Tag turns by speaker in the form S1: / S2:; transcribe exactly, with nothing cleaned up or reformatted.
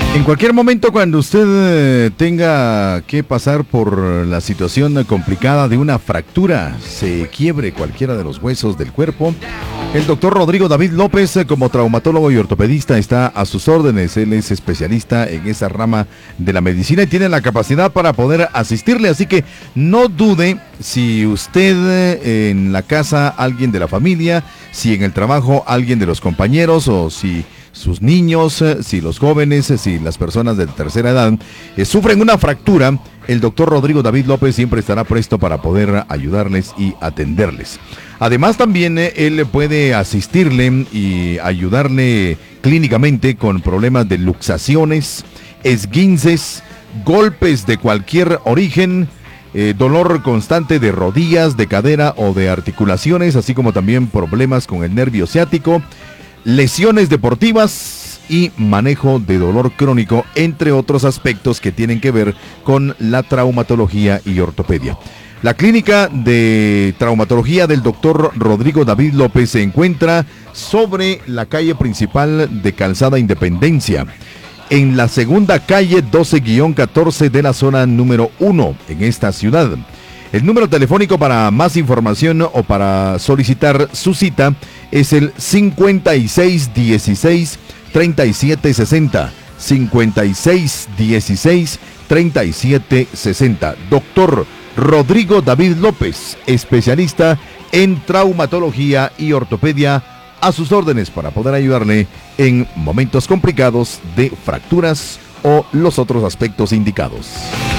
S1: En cualquier momento, cuando usted eh, tenga que pasar por la situación complicada de una fractura, se quiebre cualquiera de los huesos del cuerpo, el doctor Rodrigo David López, eh, como traumatólogo y ortopedista, está a sus órdenes. Él es especialista en esa rama de la medicina y tiene la capacidad para poder asistirle. Así que no dude si usted eh, en la casa, alguien de la familia, si en el trabajo, alguien de los compañeros, o si sus niños, si los jóvenes, si las personas de tercera edad eh, sufren una fractura, el doctor Rodrigo David López siempre estará presto para poder ayudarles y atenderles. Además, también eh, él puede asistirle y ayudarle clínicamente con problemas de luxaciones, esguinces, golpes de cualquier origen, eh, dolor constante de rodillas, de cadera o de articulaciones, así como también problemas con el nervio ciático, lesiones deportivas y manejo de dolor crónico, entre otros aspectos que tienen que ver con la traumatología y ortopedia. La clínica de traumatología del doctor Rodrigo David López se encuentra sobre la calle principal de Calzada Independencia, en la segunda calle doce catorce de la zona número uno en esta ciudad. El número telefónico para más información o para solicitar su cita es el cincuenta y seis dieciséis treinta y siete sesenta. cincuenta y seis dieciséis treinta y siete sesenta. Doctor Rodrigo David López, especialista en traumatología y ortopedia, a sus órdenes para poder ayudarle en momentos complicados de fracturas o los otros aspectos indicados.